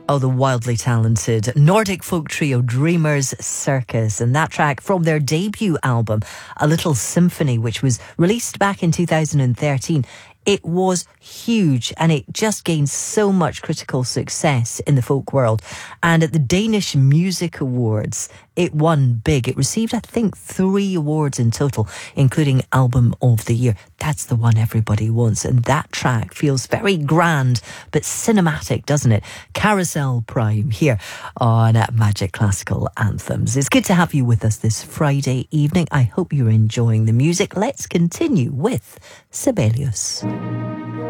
Oh, the wildly talented Nordic folk trio Dreamers Circus, and that track from their debut album, A Little Symphony, which was released back in 2013. It was huge and it just gained so much critical success in the folk world. And at the Danish Music Awards, it won big. It received, I think, 3 awards in total, including Album of the Year. That's the one everybody wants. And that track feels very grand, but cinematic, doesn't it? Carousel Prime here on Magic Classical Anthems. It's good to have you with us this Friday evening. I hope you're enjoying the music. Let's continue with Sibelius.